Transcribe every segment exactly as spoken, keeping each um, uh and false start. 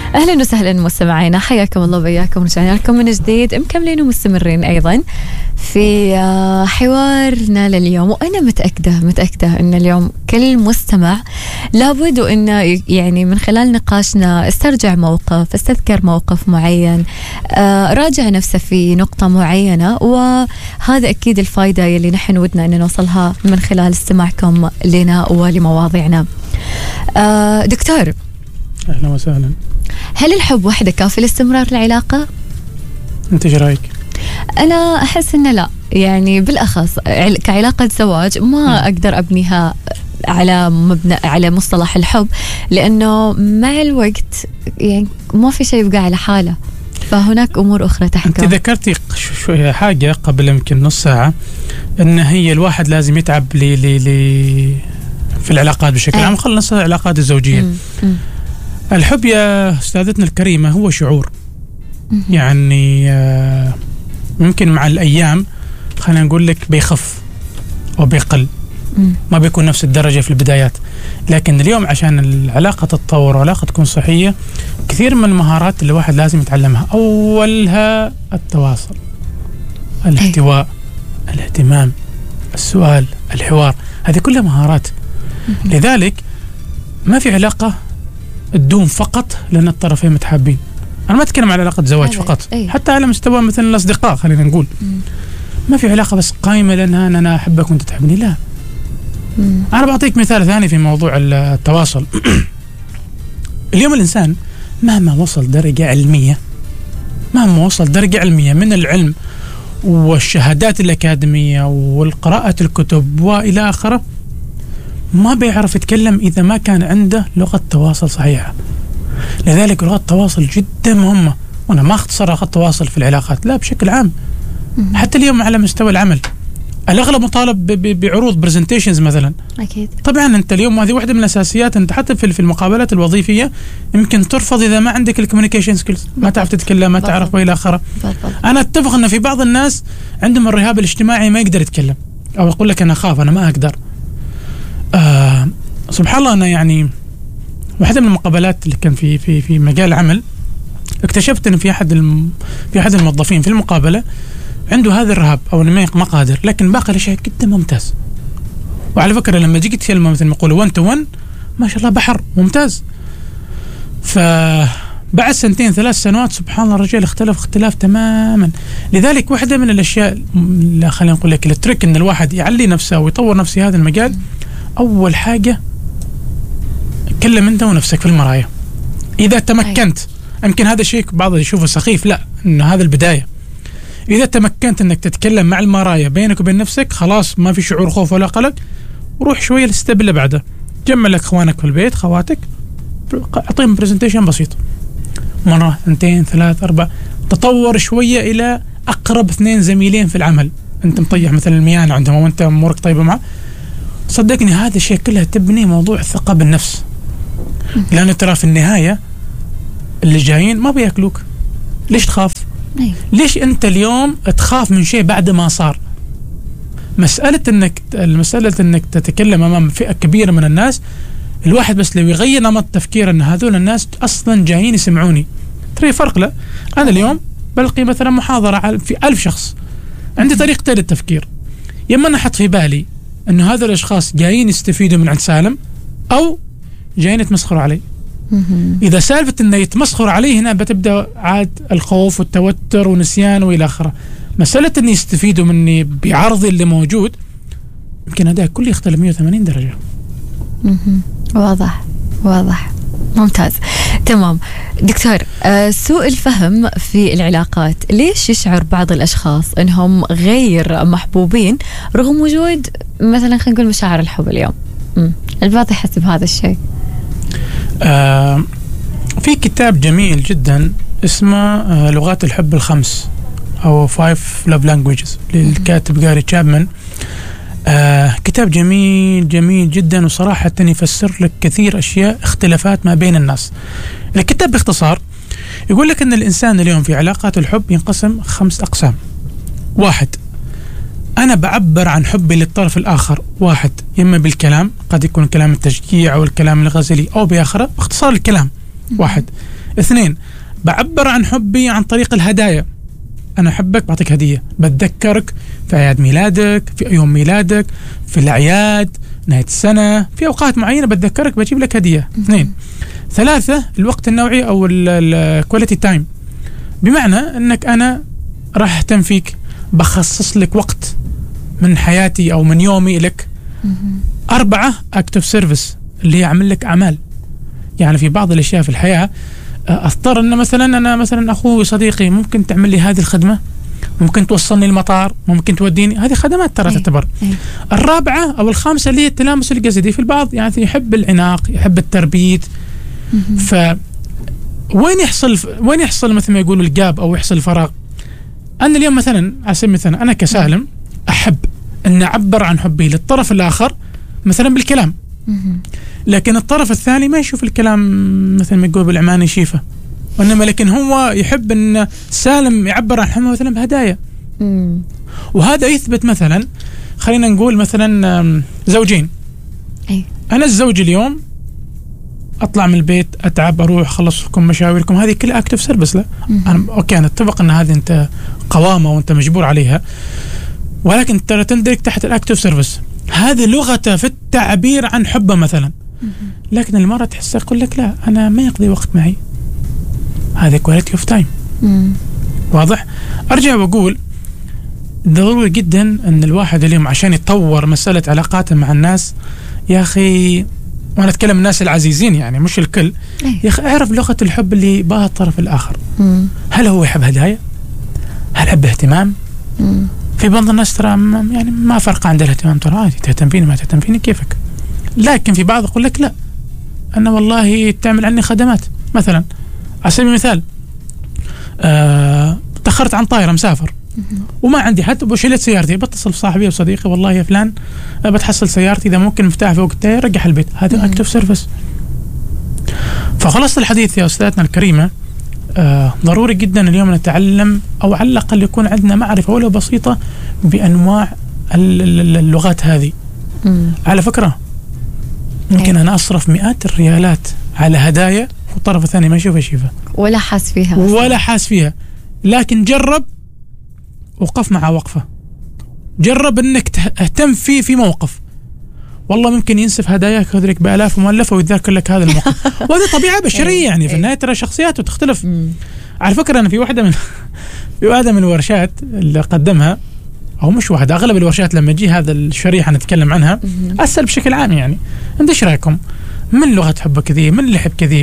أهلا وسهلا مستمعينا، حياكم الله وبياكم. رجعنا لكم من جديد مكملين ومستمرين أيضا في حوارنا لليوم، وأنا متأكدة متأكدة أن اليوم كل مستمع لابد أنه يعني من خلال نقاشنا استرجع موقف، استذكر موقف معين، راجع نفسه في نقطة معينة، وهذا أكيد الفائدة يلي نحن ودنا أن نوصلها من خلال استماعكم لنا ولمواضيعنا. دكتور، أهلا وسهلا. هل الحب وحده كافي لاستمرار العلاقة؟ أنت ايش رايك؟ أنا أحس إنه لا، يعني بالأخص كعلاقة زواج ما أقدر أبنيها على مبنى على مصطلح الحب، لأنه مع الوقت يعني ما في شيء يبقى على حاله، فهناك أمور أخرى تحكم. أنت ذكرتي شوية حاجة قبل يمكن نص ساعة، إن هي الواحد لازم يتعب لي لي لي في العلاقات بشكل عام، خلص العلاقات الزوجية. م- م. الحب يا أستاذتنا الكريمة هو شعور، م- يعني آه ممكن مع الأيام خلينا نقول لك بيخف أو بيقل، م- ما بيكون نفس الدرجة في البدايات، لكن اليوم عشان العلاقة تتطور وعلاقة تكون صحية، كثير من المهارات اللي الواحد لازم يتعلمها. أولها التواصل، الاحتواء، الاهتمام، السؤال، الحوار، هذه كلها مهارات. لذلك ما في علاقة تدوم فقط لأن الطرفين متحابين. أنا ما أتكلم على علاقة زواج فقط، أي. حتى على مستوى مثل الأصدقاء خلينا نقول، مم. ما في علاقة بس قائمة لأنها أنا أحبك وأنت تحبني، لا. مم. أنا بعطيك مثال ثاني في موضوع التواصل. اليوم الإنسان مهما وصل درجة علمية، مهما وصل درجة علمية من العلم والشهادات الأكاديمية والقراءة الكتب وإلى آخره، ما بيعرف يتكلم إذا ما كان عنده لغة تواصل صحيحة. لذلك لغة التواصل جدا مهمة، وأنا ما اختصر لغة التواصل في العلاقات، لا، بشكل عام. حتى اليوم على مستوى العمل الأغلب مطالب بعروض برزنتيشنز مثلا. أكيد. طبعا أنت اليوم هذه واحدة من الأساسيات، أنت حتى في المقابلات الوظيفية يمكن ترفض إذا ما عندك الكوميونيكيشن سكيلز، ما تعرف تتكلم، ما تعرف وإلى آخره. أنا أتفق أن في بعض الناس عندهم الرهاب الاجتماعي ما يقدر يتكلم، أو يقول لك أنا أخاف، أنا ما أقدر. آه سبحان الله، أنا يعني واحدة من المقابلات اللي كان في في في مجال العمل، اكتشفت إن في أحد الم في أحد الموظفين في المقابلة عنده هذا الرهاب أو إنه ما قادر، لكن باقي الأشياء جدا ممتاز. وعلى فكرة لما جيت تكلمه مثل ما يقولوا ون تو ون، ما شاء الله بحر ممتاز. فبعد سنتين ثلاث سنوات سبحان الله الرجال اختلف اختلاف تماما. لذلك واحدة من الأشياء اللي خلينا نقول لك التريك إن الواحد يعلي نفسه ويطور نفسه في هذا المجال، أول حاجة كلم أنت ونفسك في المراية. إذا تمكنت، يمكن هذا الشيء بعض يشوفه سخيف، لا، إنه هذا البداية. إذا تمكنت إنك تتكلم مع المراية بينك وبين نفسك، خلاص ما في شعور خوف ولا قلق، وروح شوية للستيب اللي بعده. جمع لك إخوانك في البيت، خواتك، أعطيهم برزنتيشن بسيط، مرة، اثنتين، ثلاث، أربع، تطور شوية إلى أقرب اثنين زميلين في العمل، أنت مطيح مثل الميانة عندهم وأنت أمورك طيبة معه. صدقني هذا الشيء كله تبني موضوع الثقة بالنفس، لأنه ترى في النهاية اللي جايين ما بياكلوك. ليش تخاف؟ ليش أنت اليوم تخاف من شيء بعد ما صار؟ مسألة أنك المسألة أنك تتكلم أمام فئة كبيرة من الناس، الواحد بس لو يغير نمط تفكير أن هذول الناس أصلا جايين يسمعوني، ترى فرق. لا، أنا اليوم بلقي مثلا محاضرة في ألف شخص، عندي طريقتين للتفكير، يما أنا أحط في بالي أنه هذول الأشخاص جايين يستفيدوا من عند سالم، أو جايين يتمسخروا علي. إذا سالفة أنه يتمسخروا علي، هنا بتبدأ عاد الخوف والتوتر ونسيان وإلى آخره. مسألة أن يستفيدوا مني بعرضي اللي موجود، يمكن هذا كله يختلف مية وثمانين درجة. واضح واضح، ممتاز، تمام. دكتور، آه سوء الفهم في العلاقات، ليش يشعر بعض الأشخاص أنهم غير محبوبين رغم وجود مثلا خلينا نقول مشاعر الحب اليوم؟ مم. البعض يحس بهذا الشيء. آه في كتاب جميل جدا اسمه آه لغات الحب الخمس أو Five Love Languages للكاتب جاري تشابمان. آه كتاب جميل جميل جدا، وصراحة يفسر لك كثير أشياء اختلافات ما بين الناس. الكتاب باختصار يقول لك أن الإنسان اليوم في علاقات الحب ينقسم خمس أقسام. واحد، أنا بعبر عن حبي للطرف الآخر، واحد إما بالكلام، قد يكون كلام التشجيع أو الكلام الغزلي أو بآخره، باختصار الكلام واحد. اثنين، بعبر عن حبي عن طريق الهدايا. أنا أحبك بعطيك هدية، بتذكرك في أعياد ميلادك، في يوم ميلادك، في الأعياد، نهاية السنة، في أوقات معينة بتذكرك بجيب لك هدية. اثنين. ثلاثة، الوقت النوعي أو الكواليتي تايم، بمعنى أنك أنا راح أهتم فيك، بخصص لك وقت من حياتي أو من يومي لك. أربعة، أكتف سيرفيس، اللي هي أعمل لك أعمال. يعني في بعض الأشياء في الحياة أضطر أن مثلا أنا مثلا أخوي صديقي ممكن تعمل لي هذه الخدمة، ممكن توصلني المطار، ممكن توديني، هذه خدمات ترى تعتبر. الرابعة أو الخامسة اللي هي التلامس الجسدي. في البعض يعني يحب العناق، يحب التربيت. ف وين يحصل وين يحصل مثل ما يقولوا الجاب أو يحصل الفراغ. أنا اليوم مثلا على سبيل المثال أنا كسالم أحب أن أعبر عن حبي للطرف الآخر مثلا بالكلام، لكن الطرف الثاني ما يشوف الكلام مثل ما يقول بالعماني شيفه، وإنما لكن هو يحب أن سالم يعبر عن حبه مثلا بهدايا. وهذا يثبت مثلا، خلينا نقول مثلا زوجين، أنا الزوج اليوم أطلع من البيت أتعب، أروح أخلص لكم مشاويركم، هذه كلها أكتف سيرفيس. لا أنا أوكي أنا أتفق أن هذه أنت قوامة وأنت مجبور عليها، ولكن ترى تندرج تحت الأكتف سيرفيس. هذه لغته في التعبير عن حبه مثلا. لكن المرة تحس يقول لك لا أنا ما يقضي وقت معي، هذا كواليتي اوف تايم. واضح؟ أرجع وأقول ضروري جدا أن الواحد اليوم عشان يطور مسألة علاقاته مع الناس، يا أخي وأنا أتكلم الناس العزيزين يعني مش الكل، يا أخي أعرف لغة الحب اللي باها الطرف الآخر. هل هو يحب هدايا؟ هل يحب اهتمام؟ في بعض الناس ترى يعني ما فرق عند الاهتمام، ترى عادي تهتم فيني ما تهتم فيني كيفك. لكن في بعض يقول لك لا أنا والله تعمل عني خدمات. مثلا على سبيل المثال آه تأخرت عن طائرة مسافر وما عندي حد وشلت سيارتي، بتصل بصاحبي وصديقي والله يا فلان بتحصل سيارتي إذا ممكن مفتاح فوق التاير رجع البيت، هذا أكتف سيرفيس. فخلص الحديث يا أستاذتنا الكريمة، آه ضروري جدا اليوم نتعلم أو على الأقل يكون عندنا معرفة ولو بسيطة بأنواع اللغات هذه. مم. على فكرة ممكن أنا أصرف مئات الريالات على هدايا والطرف الثاني ما يشوفها شيفة ولا حاس فيها ولا حاس فيها، لكن جرب وقف مع وقفة، جرب أنك تهتم فيه في موقف، والله ممكن ينسف هداياك هذلك بآلاف مؤلفة ويتذكر لك هذا الموقف. وهذه طبيعة بشرية يعني في النهاية ترى شخصياته تختلف. على فكرة أنا في واحدة من في واحدة من الورشات اللي قدمها أو مش واحدة، أغلب الورشات لما يجي هذا الشريحة نتكلم عنها أسأل بشكل عام يعني أنت إيش رأيكم؟ من لغة حبك كذي؟ من اللي يحب كذي؟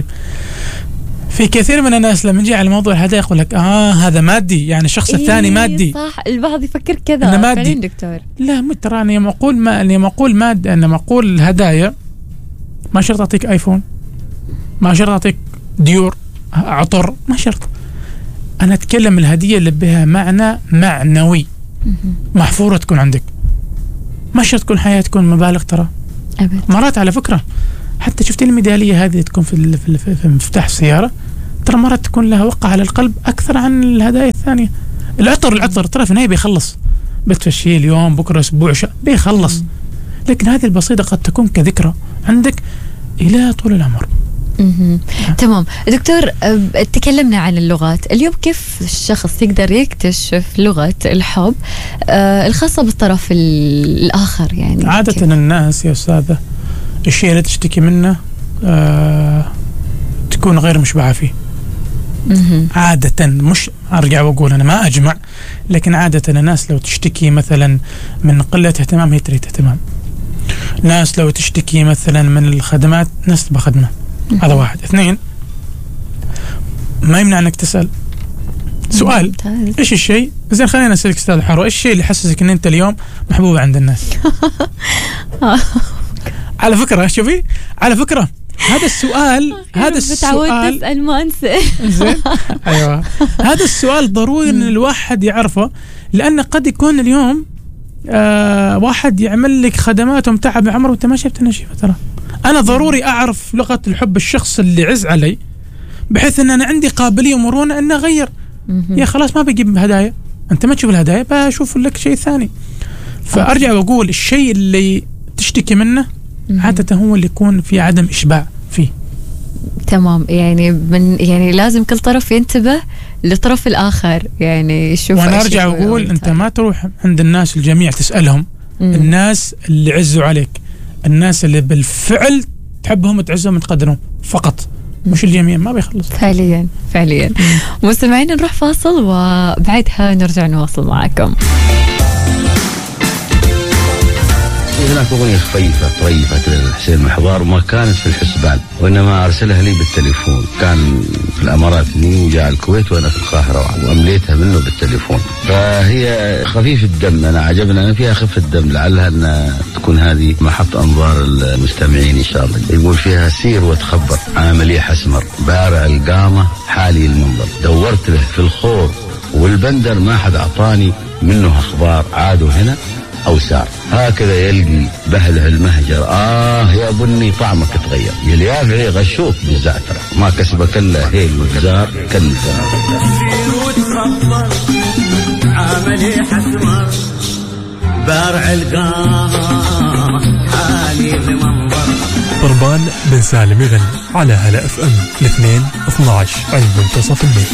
في كثير من الناس لما نجي على موضوع الهدايا يقول لك آه هذا مادي، يعني الشخص إيه الثاني مادي. صح، البعض يفكر كذا مادي. دكتور لا مو ترى أنا يوم أقول ما يوم أقول مادي أنا أقول الهدايا ما شرط أعطيك آيفون، ما شرط أعطيك ديور عطر، ما شرط. أنا أتكلم الهدية اللي بها معنى معنوي محفورة تكون عندك، ما شرط تكون حياة تكون مبالغ. ترى أبد. مرات على فكرة حتى شفت الميدالية هذه تكون في في, في مفتاح السيارة، ترى مرات تكون لها وقع على القلب أكثر عن الهدايا الثانية. العطر العطر ترى في النهاية بيخلص، بتفشيه اليوم بكرة أسبوع شهر بيخلص، لكن هذه البسيطة قد تكون كذكرى عندك إلى طول العمر. تمام دكتور، تكلمنا عن اللغات اليوم، كيف الشخص يقدر يكتشف لغة الحب آه الخاصة بالطرف الآخر؟ يعني عادة كيف؟ الناس يا أستاذة الشيء اللي تشتكي منه آه تكون غير مشبعة فيه. عادة، مش أرجع وأقول أنا ما أجمع، لكن عادة الناس لو تشتكي مثلا من قلة اهتمام هي تريد اهتمام، ناس لو تشتكي مثلا من الخدمات ناس تبغى خدمة. هذا واحد. اثنين، ما يمنع أنك تسأل سؤال إيش الشيء، زين خلينا نسألك أستاذ حارو، إيش الشيء اللي يحسسك أن أنت اليوم محبوبة عند الناس؟ على فكرة شوفي، على فكرة هذا السؤال هذا السؤال تسأل ما أنسى. زين أيوة، هذا السؤال ضروري أن الواحد يعرفه، لأن قد يكون اليوم آه واحد يعمل لك خدمات ومتعب بعمره وأنت ما شفت نشيفة. ترى أنا ضروري أعرف لغة الحب الشخص اللي عز علي، بحيث أن أنا عندي قابلية ومرونة أن أغير. يا خلاص ما بجيب هدايا، أنت ما تشوف الهدايا بشوف لك شيء ثاني. فأرجع وأقول الشيء اللي تشتكي منه عادة هو اللي يكون في عدم إشباع فيه. تمام. يعني من يعني لازم كل طرف ينتبه لطرف الآخر، يعني يشوف. وأنا أرجع وأقول أنت ما تروح عند الناس الجميع تسألهم. مم. الناس اللي عزوا عليك، الناس اللي بالفعل تحبهم وتعزهم وتقدرهم فقط، مش الجميع، ما بيخلص. فعليا فعليا. مستمعين نروح فاصل وبعدها نرجع نواصل معكم. هناك أغنية خفيفة طريفة لحسين محضار وما كانت في الحسبان، وإنما أرسلها لي بالتليفون. كان في الأمارات وجاء الكويت وأنا في القاهرة، وأمليتها منه بالتليفون. فهي خفيف الدم، أنا عجبنا أنا فيها خفة الدم، لعلها أن تكون هذه محط أنظار المستمعين إن شاء الله. يقول فيها: سير وتخبر عاملي أسمر، بارع القامة حالي المنظر، دورت له في الخور والبندر ما حد أعطاني منه أخبار، عادوا هنا أو سار، هكذا يلقي بهله المهجر، آه يا بني طعمك تغير، يليافعي غشوك بالزعترة، ما كسبك إلا هيل والزار كالنزار. عاملي حسمر بارع القامة حالي المنظر. طربان بن سالم يغني على هلا اف ام الاثنين اثناعش عند منتصف الليل.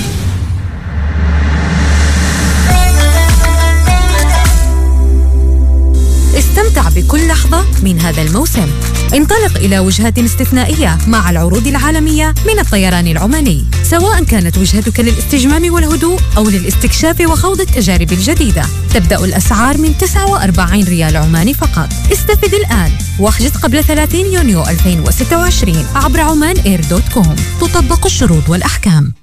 استمتع بكل لحظة من هذا الموسم. انطلق إلى وجهات استثنائية مع العروض العالمية من الطيران العماني، سواء كانت وجهتك للاستجمام والهدوء أو للاستكشاف وخوض التجارب الجديدة. تبدأ الأسعار من تسعة وأربعين ريال عماني فقط. استفد الآن واحجز قبل ثلاثين يونيو ألفين وستة وعشرين عبر عمان إير دوت كوم. تطبق الشروط والأحكام.